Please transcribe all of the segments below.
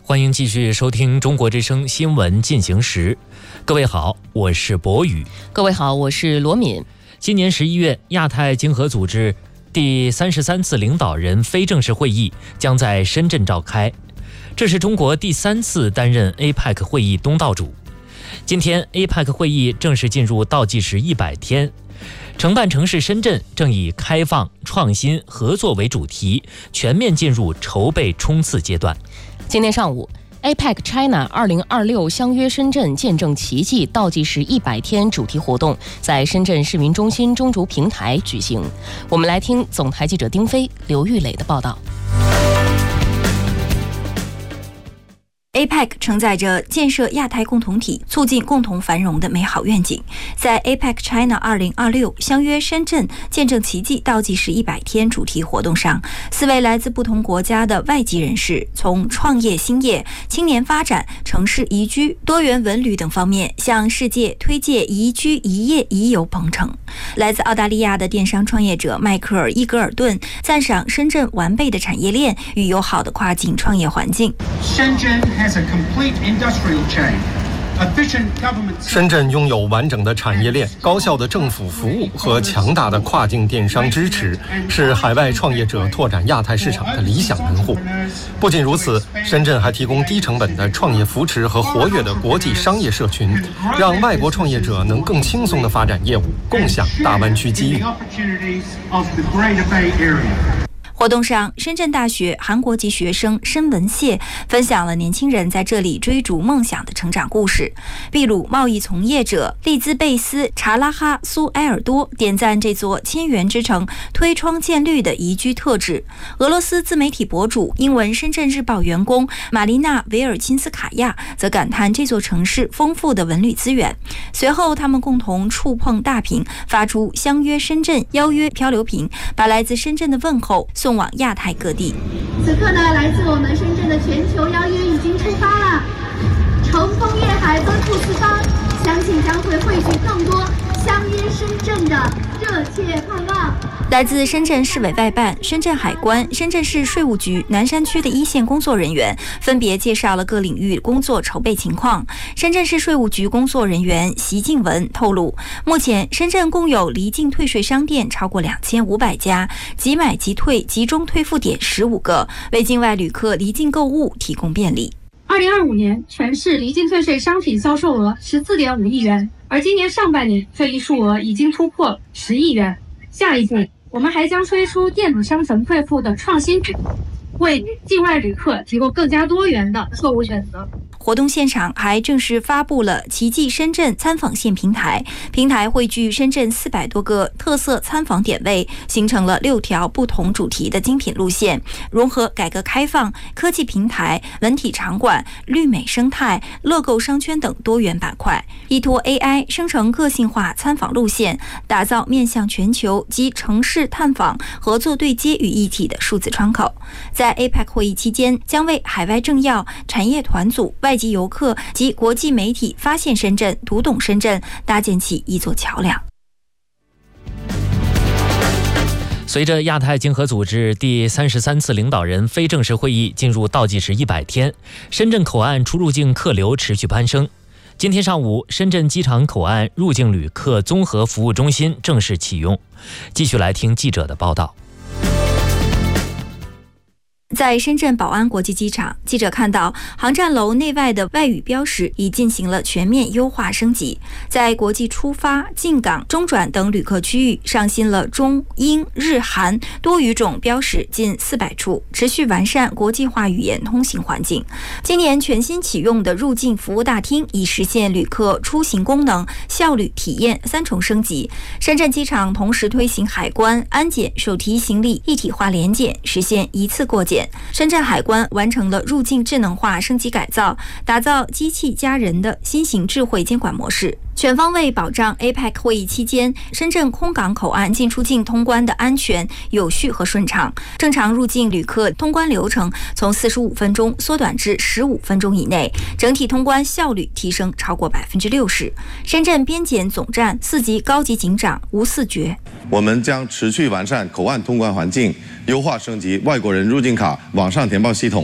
欢迎继续收听中国之声新闻进行时。各位好，我是博宇。 各位好，我是罗敏。 今年11月，亚太经合组织第33次领导人非正式会议将在深圳召开，这是中国第3次担任 APEC 会议东道主。今天 APEC 会议正式进入倒计时100天，承办城市深圳正以开放、创新、合作为主题，全面进入筹备冲刺阶段。 今天上午，APEC China 2026相约深圳见证奇迹倒计时100天主题活动在深圳市民中心中轴平台举行。我们来听总台记者丁飞、刘玉磊的报道。 APEC 承载着建设亚太共同体、促进共同繁荣的美好愿景。在 APEC China 2026相约深圳见证奇迹倒计时100天主题活动上，4位来自不同国家的外籍人士从创业兴业、青年发展、城市宜居、多元文旅等方面向世界推介宜居宜业宜游鹏程。来自澳大利亚的电商创业者迈克尔·伊格尔顿赞赏深圳完备的产业链与友好的跨境创业环境。 深圳拥有完整的产业链、高效的政府服务和强大的跨境电商支持，是海外创业者拓展亚太市场的理想门户。不仅如此，深圳还提供低成本的创业扶持和活跃的国际商业社群，让外国创业者能更轻松地发展业务，共享大湾区机遇。 活动上，深圳大学韩国籍学生申文燮分享了年轻人在这里追逐梦想的成长故事。秘鲁贸易从业者利兹贝斯查拉哈苏埃尔多点赞这座千元之城推窗见绿的宜居特质。俄罗斯自媒体博主、英文深圳日报员工玛丽娜·维尔钦斯卡娅则感叹这座城市丰富的文旅资源。随后，他们共同触碰大屏，发出相约深圳、邀约漂流瓶，把来自深圳的问候送往亚太各地。 此刻呢，来自我们深圳的全球邀约已经出发了，乘风越海，奔赴四方，相信将会汇聚更多相约深圳的热切盼望。 来自深圳市委外办、深圳海关、深圳市税务局南山区的一线工作人员分别介绍了各领域工作筹备情况。深圳市税务局工作人员席静文透露，目前深圳共有离境退税商店超过2500家，即买即退集中退付点15个，为境外旅客离境购物提供便利。 2025年全市离境退税商品销售额14.5亿元，而今年上半年这一数额已经突破10亿元。下一步，我们还将推出电子商城退付的创新举措，为境外旅客提供更加多元的购物选择。 活动现场还正式发布了奇迹深圳参访线平台，平台汇聚深圳400多个特色参访点位，形成了6条不同主题的精品路线，融合改革开放、科技平台、文体场馆、绿美生态、乐购商圈等多元板块，依托 AI 生成个性化参访路线，打造面向全球及城市探访合作对接与一体的数字窗口。在 APEC 会议期间，将为海外政要、产业团组、外籍游客及国际媒体发现深圳、读懂深圳搭建起一座桥梁。 随着亚太经合组织第33次领导人非正式会议进入倒计时100天，深圳口岸出入境客流持续攀升。今天上午，深圳机场口岸入境旅客综合服务中心正式启用。继续来听记者的报道。 在深圳宝安国际机场，记者看到航站楼内外的外语标识已进行了全面优化升级，在国际出发、进港、中转等旅客区域上新了中、英、日、韩多语种标识近400处，持续完善国际化语言通行环境。今年全新启用的入境服务大厅已实现旅客出行功能、效率、体验3重升级。深圳机场同时推行海关、安检、手提行李一体化联检，实现一次过检。深圳海关完成了入境智能化升级改造，打造机器加人的新型智慧监管模式。全方位保障 APEC 会议期间深圳空港口岸进出境通关的安全、有序和顺畅。正常入境旅客通关流程从45分钟缩短至15分钟以内，整体通关效率提升超过60%。深圳边检总站4级高级警长吴四觉： 我们将持续完善口岸通关环境，优化升级外国人入境卡网上填报系统，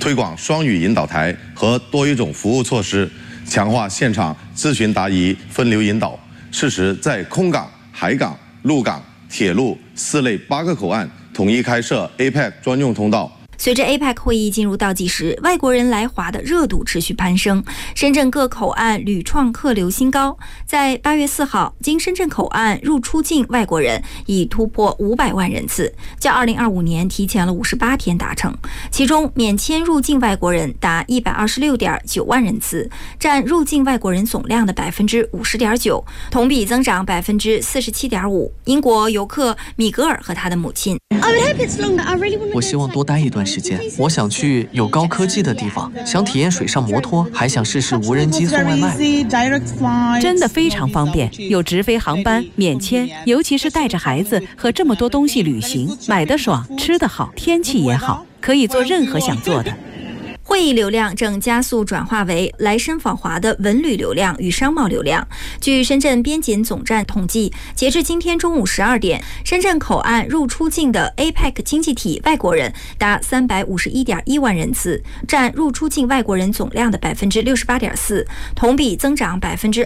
推广双语引导台和多语种服务措施，强化现场咨询答疑分流引导，适时在空港、海港、陆港、铁路4类8个口岸统一开设 APEC 专用通道。 随着 APEC 会议进入倒计时，外国人来华的热度持续攀升，深圳各口岸屡创客流新高。在8月4号，经深圳口岸入出境外国人已突破500万人次，较2025年提前了58天达成。其中，免签入境外国人达126.9万人次，占入境外国人总量的50.9%，同比增长47.5%。英国游客米格尔和他的母亲， 我希望多待一段时间，我想去有高科技的地方，想体验水上摩托，还想试试无人机送外卖。 真的非常方便，有直飞航班，免签，尤其是带着孩子和这么多东西旅行，买得爽，吃得好，天气也好，可以做任何想做的。 会议流量正加速转化为来深访华的文旅流量与商贸流量。据深圳边检总站统计，截至今天中午12点，深圳口岸入出境的 APEC 经济体外国人达351.1万人次，占入出境外国人总量的68.4%，同比增长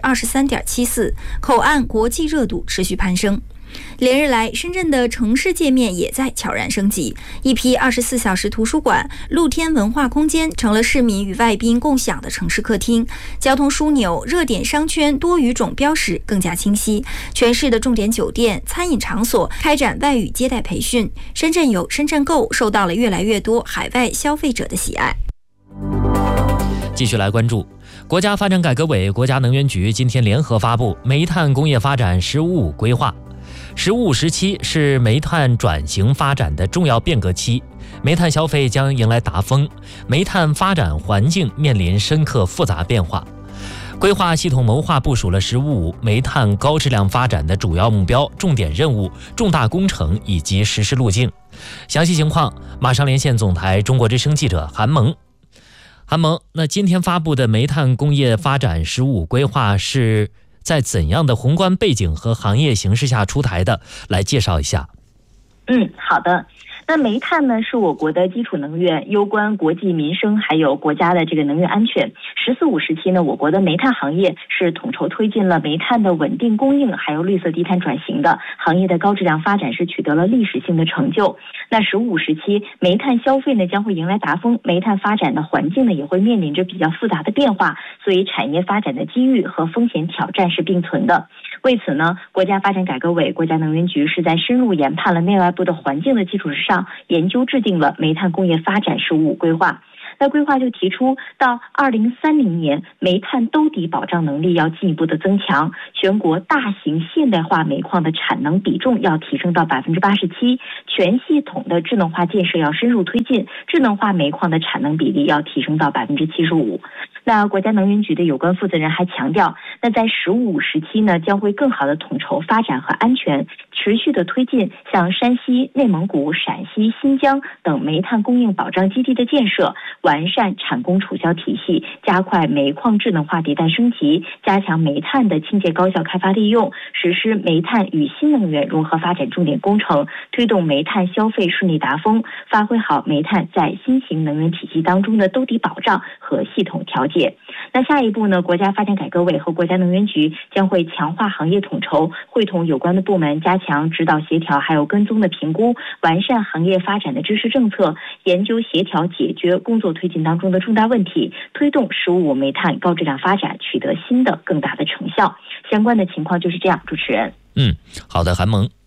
23.74%。口岸国际热度持续攀升。连日来，深圳的城市界面也在悄然升级，一批24小时图书馆、露天文化空间成了市民与外宾共享的城市客厅，交通枢纽、热点商圈多语种标识更加清晰，全市的重点酒店、餐饮场所开展外语接待培训，深圳游、深圳购受到了越来越多海外消费者的喜爱。 继续来关注国家发展改革委、国家能源局今天联合发布煤炭工业发展“十五五”规划。“十五五”时期是煤炭转型发展的重要变革期，煤炭消费将迎来达峰，煤炭发展环境面临深刻复杂变化。规划系统谋划部署了“十五五”煤炭高质量发展的主要目标、重点任务、重大工程以及实施路径。详细情况马上连线总台中国之声记者韩萌。韩萌，那今天发布的煤炭工业发展“十五五”规划是在怎样的宏观背景和行业形势下出台的？来介绍一下。 好的。那煤炭呢，是我国的基础能源，攸关国计民生，还有国家的这个能源安全。“十四五”时期呢，我国的煤炭行业是统筹推进了煤炭的稳定供应，还有绿色低碳转型的，行业的高质量发展是取得了历史性的成就。那“十五五”时期，煤炭消费呢将会迎来达峰，煤炭发展的环境呢也会面临着比较复杂的变化，所以产业发展的机遇和风险挑战是并存的。为此呢，国家发展改革委、国家能源局是在深入研判了内外部的环境的基础之上，研究制定了煤炭工业发展“十五五”规划。那规划就提出，到2030年，煤炭兜底保障能力要进一步的增强，全国大型现代化煤矿的产能比重要提升到87%，全系统的智能化建设要深入推进，智能化煤矿的产能比例要提升到75%。那国家能源局的有关负责人还强调，那在“十五五”时期呢，将会更好的统筹发展和安全，持续的推进像山西、内蒙古、陕西、新疆等煤炭供应保障基地的建设，完善产供储销体系，加快煤矿智能化迭代升级，加强煤炭的清洁高效开发利用，实施煤炭与新能源融合发展重点工程，推动煤炭消费顺利达峰，发挥好煤炭在新型能源体系当中的兜底保障和系统调节。那下一步呢，国家发展改革委和国家能源局将会强化行业统筹，会同有关的部门加强指导协调，还有跟踪的评估，完善行业发展的支持政策，研究协调解决工作推进当中的重大问题，推动“十五五”煤炭高质量发展取得新的更大的成效。相关的情况就是这样，主持人。 好的，韩萌。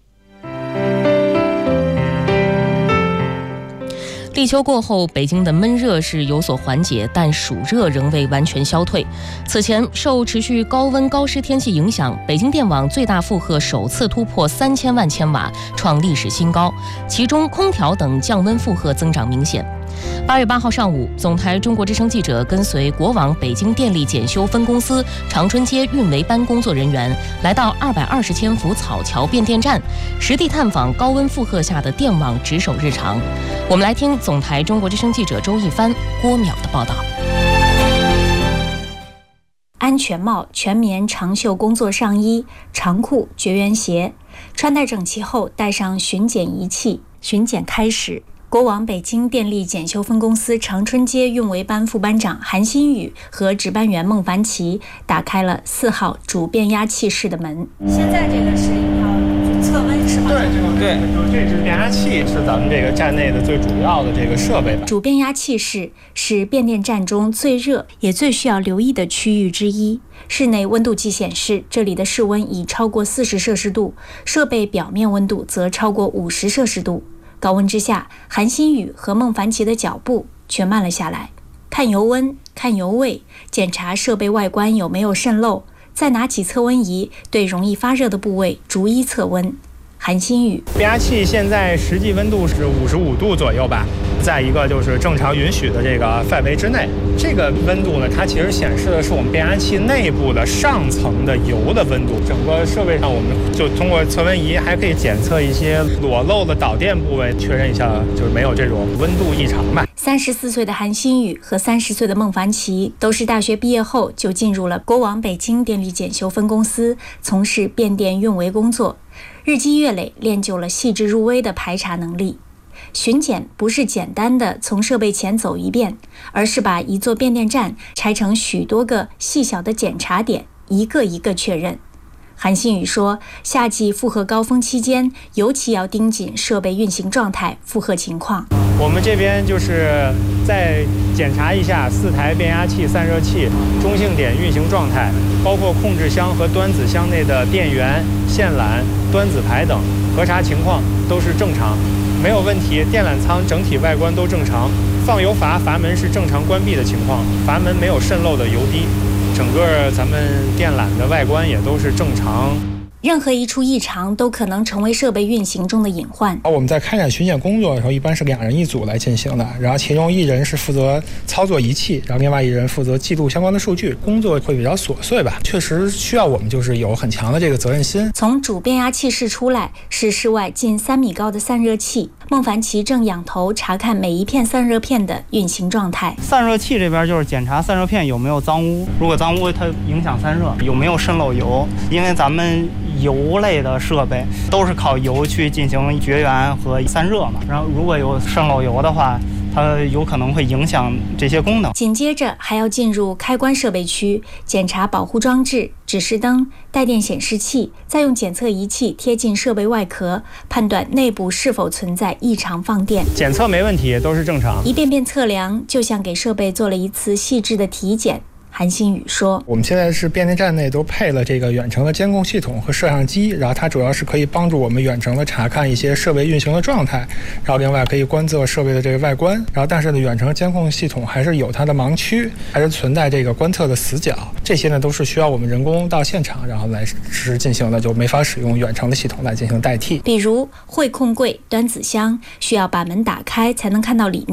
立秋过后，北京的闷热是有所缓解，但暑热仍未完全消退。此前，受持续高温高湿天气影响，北京电网最大负荷首次突破3000万千瓦，创历史新高，其中空调等降温负荷增长明显。8月8号上午，总台中国之声记者跟随国网北京电力检修分公司长春街运维班工作人员来到220千伏草桥变电站，实地探访高温负荷下的电网值守日常。我们来听总台中国之声记者周一帆、郭淼的报道。 安全帽、全棉长袖工作上衣、长裤、绝缘鞋，穿戴整齐后带上巡检仪器，巡检开始。 国网北京电力检修分公司长春街运维班副班长韩新宇和值班员孟凡奇打开了4号主变压器室的门。 现在这个是要测温是吗？ 对，这支变压器是咱们这个站内的最主要的这个设备吧。 主变压器室是变电站中最热也最需要留意的区域之一。室内温度计显示，这里的室温已超过40摄氏度，设备表面温度则超过50摄氏度。高温之下，韩新宇和孟凡奇的脚步却慢了下来。看油温，看油位，检查设备外观有没有渗漏，再拿起测温仪对容易发热的部位逐一测温。韩新宇， 变压器现在实际温度是55度左右吧，再一个就是正常允许的这个范围之内。这个温度呢，它其实显示的是我们变压器内部的上层的油的温度。整个设备上，我们就通过测温仪还可以检测一些裸露的导电部位，确认一下就是没有这种温度异常吧。 34岁的韩新宇和30岁的孟凡奇都是大学毕业后就进入了国网北京电力检修分公司，从事变电运维工作。日积月累，练就了细致入微的排查能力。巡检不是简单的从设备前走一遍，而是把一座变电站拆成许多个细小的检查点，一个一个确认。韩新宇说，夏季负荷高峰期间，尤其要盯紧设备运行状态、负荷情况。 我们这边就是再检查一下4台变压器、散热器中性点运行状态，包括控制箱和端子箱内的电源、线缆、端子排等核查情况都是正常，没有问题。电缆舱整体外观都正常，放油阀阀门是正常关闭的情况，阀门没有渗漏的油滴，整个咱们电缆的外观也都是正常。 任何一处异常都可能成为设备运行中的隐患。 我们在开展巡检工作的时候，一般是2人一组来进行的，然后其中1人是负责操作仪器，然后另外1人负责记录相关的数据，工作会比较琐碎吧，确实需要我们就是有很强的这个责任心。 从主变压器室出来是室外近3米高的散热器，孟凡奇正仰头查看每一片散热片的运行状态。 散热器这边就是检查散热片有没有脏污，如果脏污它影响散热，有没有渗漏油，因为咱们油类的设备都是靠油去进行绝缘和散热嘛，然后如果有渗漏油的话，它有可能会影响这些功能。 紧接着还要进入开关设备区，检查保护装置、指示灯、带电显示器，再用检测仪器贴近设备外壳，判断内部是否存在异常放电。 检测没问题，都是正常。 一遍遍测量，就像给设备做了一次细致的体检。韩新宇说， 我们现在是变电站内都配了这个远程的监控系统和摄像机，然后它主要是可以帮助我们远程的查看一些设备运行的状态，然后另外可以观测设备的这个外观，然后但是呢，远程监控系统还是有它的盲区，还是存在这个观测的死角，这些呢都是需要我们人工到现场然后来实施进行的，就没法使用远程的系统来进行代替。 比如汇控柜、端子箱需要把门打开才能看到里面。